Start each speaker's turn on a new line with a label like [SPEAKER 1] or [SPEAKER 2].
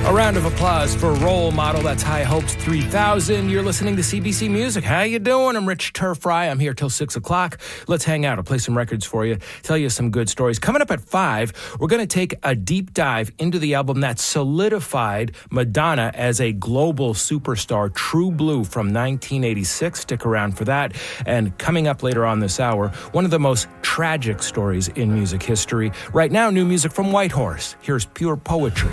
[SPEAKER 1] A round of applause for Role Model. That's High Hopes 3000. You're listening to CBC Music. How you doing? I'm Rich Turfry. I'm here till 6 o'clock. Let's hang out. I'll play some records for you, tell you some good stories. Coming up at 5, we're going to take a deep dive into the album that solidified Madonna as a global superstar, True Blue from 1986. Stick around for that. And coming up later on this hour, one of the most tragic stories in music history. Right now, new music from Whitehorse. Here's Pure Poetry.